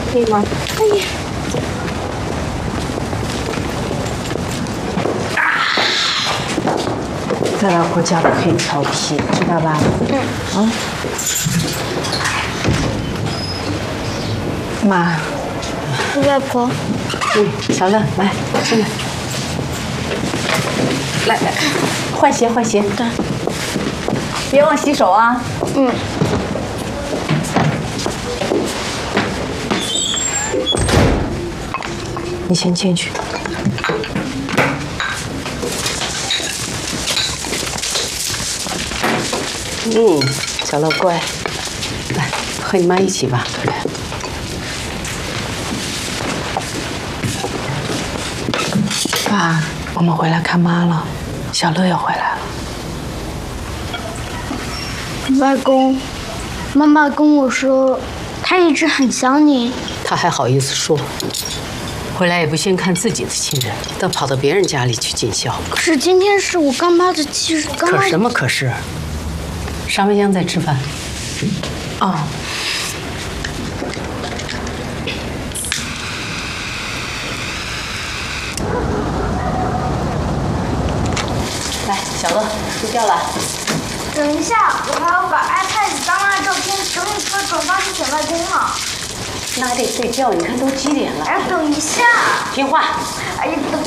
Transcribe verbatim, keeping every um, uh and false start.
可以吗？ 可以。 再来回家不可以调皮，知道吧？嗯。啊。妈。 外婆。 嗯，小乐，来，进来。来来，换鞋换鞋。对。别忘洗手啊。嗯。你先进去。嗯，小乐乖，来和你妈一起吧。爸，我们回来看妈了，小乐也回来了。 外公，妈妈跟我说，她一直很想你。 她还好意思说？回来也不先看自己的亲人，倒跑到别人家里去尽孝。 可是今天是我干妈的忌日，干妈。 可什么可是？沙梅香在吃饭。哦。来，小乐，睡觉了。 等一下，我还要把 iPad 当妈的照片整理出来转发给选外公呢。 那还得睡觉，你看都几点了？ 哎，等一下。 听话。 哎呀，等